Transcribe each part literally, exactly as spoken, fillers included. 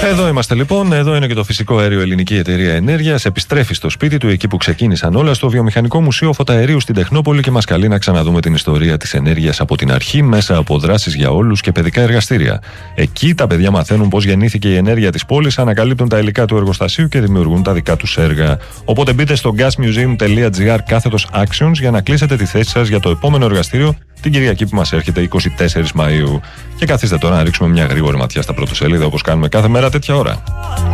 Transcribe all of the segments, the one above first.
Εδώ είμαστε λοιπόν, εδώ είναι και το φυσικό αέριο Ελληνική Εταιρεία Ενέργειας. Επιστρέφει στο σπίτι του, εκεί που ξεκίνησαν όλα, στο Βιομηχανικό Μουσείο Φωταερίου στην Τεχνόπολη και μας καλεί να ξαναδούμε την ιστορία της ενέργειας από την αρχή, μέσα από δράσεις για όλους και παιδικά εργαστήρια. Εκεί τα παιδιά μαθαίνουν πώς γεννήθηκε η ενέργεια της πόλης, ανακαλύπτουν τα υλικά του εργοστασίου και δημιουργούν τα δικά τους έργα. Οπότε μπείτε στο gasmuseum.gr κάθετος actions για να κλείσετε τη θέση σας για το επόμενο εργαστήριο την Κυριακή που μας έρχεται, εικοστή τέταρτη Μαΐου. Και καθίστε τώρα να ρίξουμε μια γρήγορη ματιά στα πρωτοσέλιδα, όπως κάνουμε κάθε μέρα τέτοια ώρα.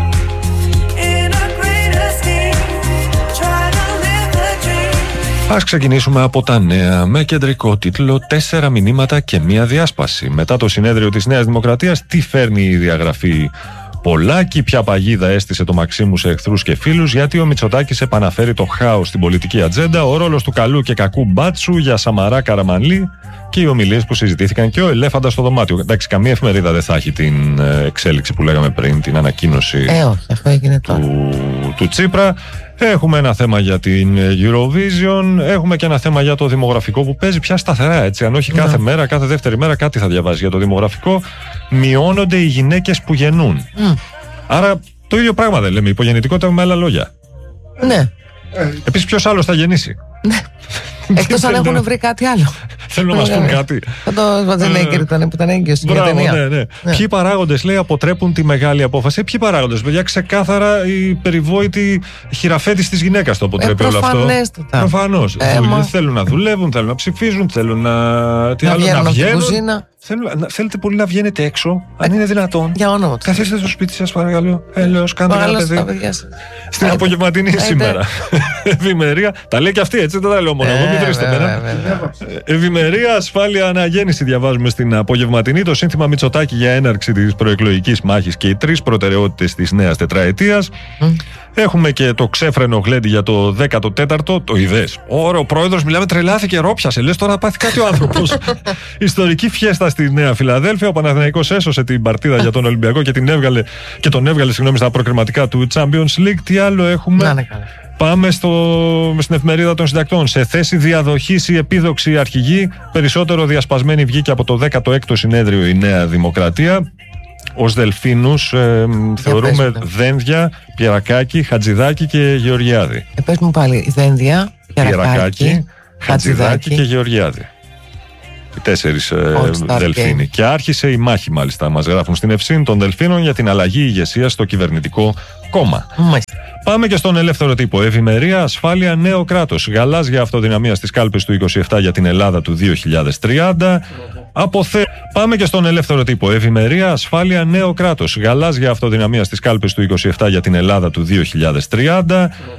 Ας ξεκινήσουμε από τα νέα, με κεντρικό τίτλο «Τέσσερα μηνύματα και μία διάσπαση». Μετά το συνέδριο της Νέας Δημοκρατίας, τι φέρνει η διαγραφή Πολάκη, ποια παγίδα έστησε το Μαξίμου σε εχθρούς και φίλους, γιατί ο Μητσοτάκης επαναφέρει το χάος στην πολιτική ατζέντα, ο ρόλος του καλού και κακού μπάτσου για Σαμαρά Καραμανλή και οι ομιλίες που συζητήθηκαν και ο ελέφαντας στο δωμάτιο. Εντάξει, καμία εφημερίδα δεν θα έχει την εξέλιξη που λέγαμε πριν, την ανακοίνωση ε, όχι, αυτό έγινε τώρα. Του, του Τσίπρα. Έχουμε ένα θέμα για την Eurovision, έχουμε και ένα θέμα για το δημογραφικό που παίζει πια σταθερά, έτσι. Αν όχι κάθε yeah. μέρα, κάθε δεύτερη μέρα κάτι θα διαβάζει για το δημογραφικό. Μειώνονται οι γυναίκες που γεννούν. Mm. Άρα το ίδιο πράγμα δεν λέμε, υπογεννητικότητα με άλλα λόγια. Ναι. Επίσης, ποιος άλλος θα γεννήσει. Ναι. Εκτός αν έχουν βρει κάτι άλλο. Θέλουν να μας πούν κάτι. Θα το Βατζενέγκερ ήταν που ήταν έγκυος στην ταινία. Ναι, ναι. Ναι. Ποιοι παράγοντες, λέει, αποτρέπουν τη μεγάλη απόφαση. Ποιοι παράγοντες, παιδιά, ξεκάθαρα η περιβόητη χειραφέτηση της γυναίκας το αποτρέπει ε, όλο αυτό. Προφανώς. Ε, μα... Θέλουν να δουλεύουν, θέλουν να ψηφίζουν, θέλουν να, τι να άλλο, βγαίνουν. Να βγαίνουν. Θέλουν, θέλετε πολύ να βγαίνετε έξω, ε, αν είναι δυνατόν. Για όνομα του. Καθίστε στο σπίτι σας, παρακαλώ. Έλεος, κάντε ένα παιδί. Στην απογευματινή σήμερα. Ευημερία. Τα λέει και αυτή, έτσι, δεν τα λέω μόνο εγώ, μην βρίσκετε μένα. Ευημερία, ασφάλεια, αναγέννηση, διαβάζουμε στην απογευματινή. Το σύνθημα Μητσοτάκη για έναρξη της προεκλογικής μάχης και οι τρεις προτεραιότητες της νέας τετραετίας. Mm. Έχουμε και το ξέφρενο γλέντι για το δέκατο τέταρτο, το ιδέες. Ωραία, ο πρόεδρος μιλάμε, τρελάθηκε, ρόπιασε. Λες τώρα πάθει κάτι ο άνθρωπος. Ιστορική φιέστα στη Νέα Φιλαδέλφια. Ο Παναθηναϊκός έσωσε την παρτίδα για τον Ολυμπιακό και, την έβγαλε, και τον έβγαλε συγγνώμη, στα προκριματικά του Champions League. Τι άλλο έχουμε. Να, ναι, καλά. Πάμε στο, στην εφημερίδα των συντακτών. Σε θέση διαδοχής η επίδοξη αρχηγή, περισσότερο διασπασμένη βγήκε από το δέκατο έκτο συνέδριο η Νέα Δημοκρατία. Ως δελφίνους ε, θεωρούμε Δένδια, Πιερακάκη, Χατζηδάκη και Γεωργιάδη. Ε, πες μου πάλι, Δένδια, Πιερακάκη, Χατζηδάκη και Γεωργιάδη. Οι τέσσερις ε, δελφίνοι. Και άρχισε η μάχη, μάλιστα, μας γράφουν στην Ευσύν των δελφίνων για την αλλαγή ηγεσίας στο κυβερνητικό κόμμα. Μάλιστα. Πάμε και στον ελεύθερο τύπο. Ευημερία, ασφάλεια, νέο κράτος. Γαλάζια αυτοδυναμία στις κάλπες του είκοσι επτά για την Ελλάδα του δύο χιλιάδες τριάντα. Αποθε... Πάμε και στον ελεύθερο τύπο. Ευημερία, ασφάλεια, νέο κράτος. Γαλάζια αυτοδυναμία στις κάλπες του είκοσι επτά για την Ελλάδα του δύο χιλιάδες τριάντα.